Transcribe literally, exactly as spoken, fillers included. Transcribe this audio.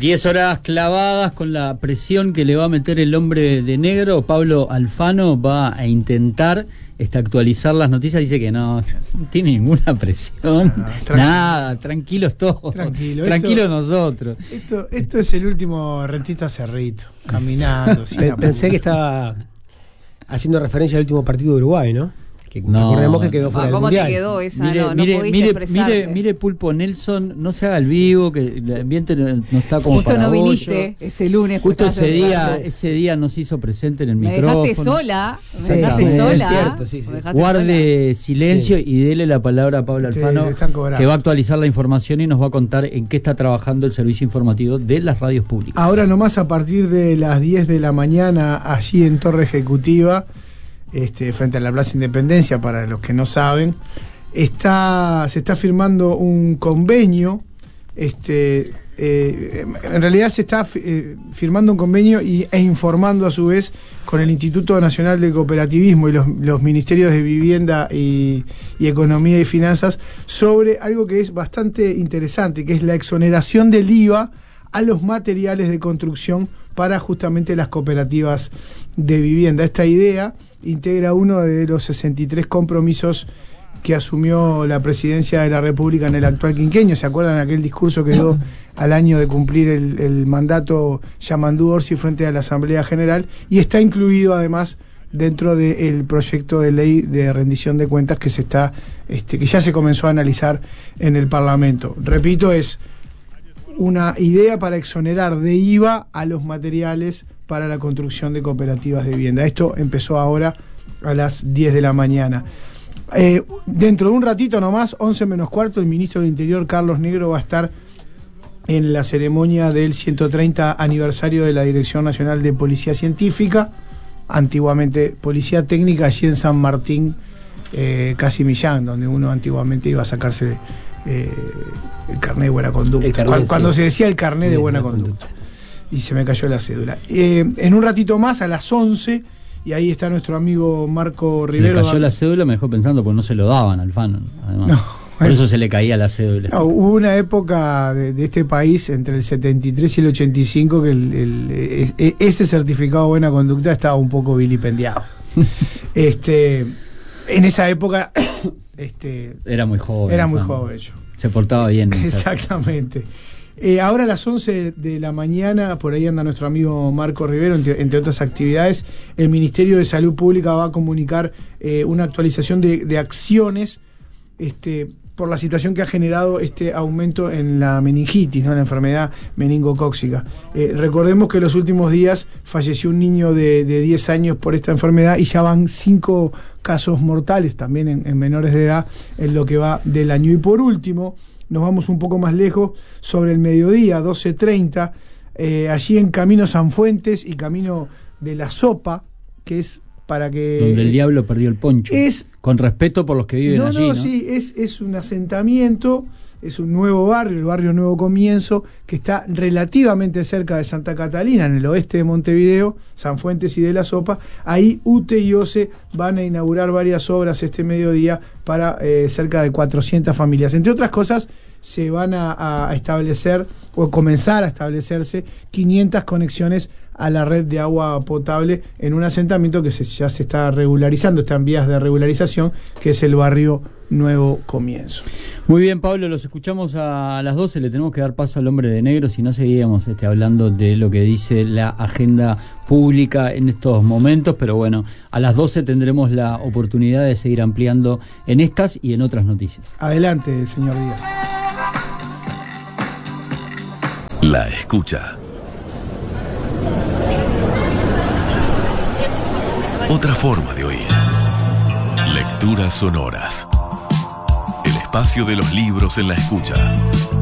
Diez horas clavadas con la presión que le va a meter el hombre de negro. Pablo Alfano va a intentar este, actualizar las noticias. Dice que no, no tiene ninguna presión. No, tranquilo. Nada, tranquilos todos. Tranquilo, tranquilos esto, nosotros. Esto, esto es el último Rentista Cerrito, caminando. Sin Pensé que estaba haciendo referencia al último partido de Uruguay, ¿no? Que no, recordemos que quedó fuera ah, del ¿cómo mundial. te quedó esa? Mire, no, no mire, pudiste mire, expresarte. mire, mire, Pulpo Nelson, no se haga el vivo, que el ambiente no, no está como Justo para no bollo. viniste ese lunes. Justo ese día, trabajando. ese día no se hizo presente en el Me micrófono. dejaste sola, me Sí, dejaste es sola. cierto, sí, sí. Me dejaste Guarde sola. silencio Sí. y dele la palabra a Pablo Te- Alfano, te están cobrando. que va a actualizar la información y nos va a contar en qué está trabajando el servicio informativo de las radios públicas. Ahora nomás a partir de las diez de la mañana, allí en Torre Ejecutiva, este, frente a la Plaza Independencia, para los que no saben, está, se está firmando un convenio. Este, eh, en realidad se está eh, firmando un convenio y, e informando a su vez con el Instituto Nacional de Cooperativismo y los, los Ministerios de Vivienda y, y Economía y Finanzas sobre algo que es bastante interesante, que es la exoneración del I V A a los materiales de construcción para justamente las cooperativas de vivienda. Esta idea integra uno de los sesenta y tres compromisos que asumió la presidencia de la República en el actual quinquenio. ¿Se acuerdan aquel discurso que dio al año de cumplir el, el mandato Yamandú Orsi frente a la Asamblea General? Y está incluido además dentro del proyecto de ley de rendición de cuentas que se está, este, que ya se comenzó a analizar en el Parlamento. Repito, es una idea para exonerar de I V A a los materiales para la construcción de cooperativas de vivienda. Esto empezó ahora a las diez de la mañana. Eh, dentro de un ratito nomás, once menos cuarto, el ministro del Interior, Carlos Negro, va a estar en la ceremonia del ciento treinta aniversario de la Dirección Nacional de Policía Científica, antiguamente Policía Técnica, allí en San Martín, eh, casi Millán, donde uno antiguamente iba a sacarse eh, el carnet de buena conducta. Carnet, cuando, cuando sí. se decía el carnet de buena conducta. Y se me cayó la cédula. Eh, en un ratito más, a las once, y ahí está nuestro amigo Marco Se Rivero. le cayó la cédula, me dejó pensando, porque no se lo daban al Alfano, además. No, Por bueno. eso se le caía la cédula. No, hubo una época de, de este país, entre el setenta y tres y el ochenta y cinco, que el, el, e, ese certificado de buena conducta estaba un poco vilipendiado. este, en esa época este, Era muy joven. era muy Alfano. joven yo. Se portaba bien. Exactamente. Eh, ahora a las once de la mañana, por ahí anda nuestro amigo Marco Rivero, entre, entre otras actividades, el Ministerio de Salud Pública va a comunicar eh, una actualización de, de acciones este, por la situación que ha generado este aumento en la meningitis, ¿no? La enfermedad meningocócica. Eh, recordemos que en los últimos días falleció un niño de, de diez años por esta enfermedad y ya van cinco casos mortales también en, en menores de edad en lo que va del año. Y por último, nos vamos un poco más lejos, sobre el mediodía, doce treinta, eh, allí en Camino San Fuentes y Camino de la Sopa, que es para que... Donde el diablo perdió el poncho. Es, Con respeto por los que viven no, allí, no, ¿no? sí, es, es un asentamiento, es un nuevo barrio, el barrio Nuevo Comienzo, que está relativamente cerca de Santa Catalina, en el oeste de Montevideo, San Fuentes y de la Sopa. Ahí U T E y O C E van a inaugurar varias obras este mediodía para eh, cerca de cuatrocientas familias. Entre otras cosas, se van a, a establecer o comenzar a establecerse quinientas conexiones a la red de agua potable en un asentamiento que se, ya se está regularizando, está en vías de regularización, que es el barrio Nuevo Comienzo. Muy bien, Pablo, los escuchamos a las doce, le tenemos que dar paso al hombre de negro, si no seguíamos este, hablando de lo que dice la agenda pública en estos momentos, pero bueno, a las doce tendremos la oportunidad de seguir ampliando en estas y en otras noticias. Adelante, señor Díaz. La escucha. Otra forma de oír. Lecturas sonoras. El espacio de los libros en la escucha.